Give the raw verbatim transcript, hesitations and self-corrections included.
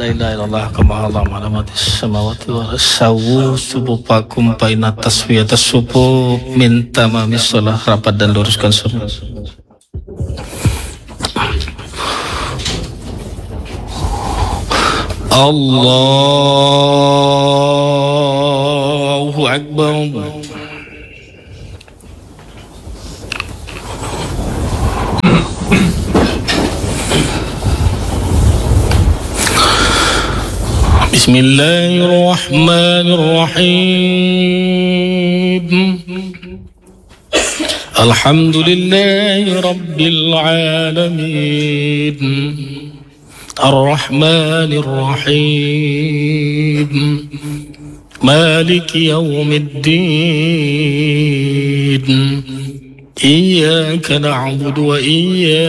la ilaha illallah kama Allah malamatis samawati wal sawu subupakum baina taswiyata subuh min tamamis shalah. Rapat dan luruskan sunnah. Allahu akbar. Bismillahirrahmanirrahim. Alhamdulillahi rabbil alamin. Ar-Rahmanir Rahim. Maliki yawmiddin. Iyyaka na'budu wa iyyaka